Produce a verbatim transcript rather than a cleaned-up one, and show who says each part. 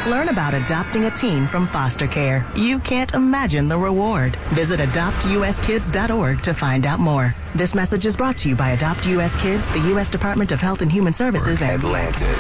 Speaker 1: Learn about adopting a teen from foster care. You can't imagine the reward. Visit adopt u s kids dot org to find out more. This message is brought to you by Adopt U S Kids, the U S Department of Health and Human Services, and
Speaker 2: Atlantis.